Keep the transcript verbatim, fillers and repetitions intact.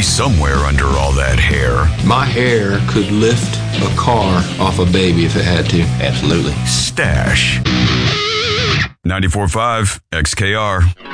somewhere under all that hair. My hair could lift a car off a baby if it had to. Absolutely. Stash. ninety-four point five X K R.